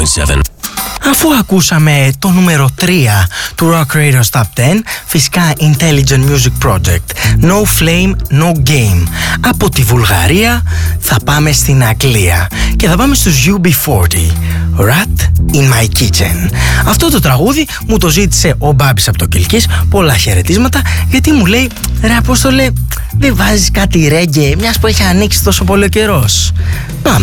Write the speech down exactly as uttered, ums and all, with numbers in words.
επτά. Αφού ακούσαμε το νούμερο τρία του Rock Radio's Top δέκα, φυσικά Intelligent Music Project, No Flame, No Game. Από τη Βουλγαρία θα πάμε στην Αγγλία και θα πάμε στους γιου μπι σαράντα, Rat in My Kitchen. Αυτό το τραγούδι μου το ζήτησε ο Μπάμπης από το Κιλκής, πολλά χαιρετίσματα, γιατί μου λέει, ρε Απόστολε, δεν βάζεις κάτι ρέγγε, μιας που έχει ανοίξει τόσο πολύ ο καιρός? Πάμε.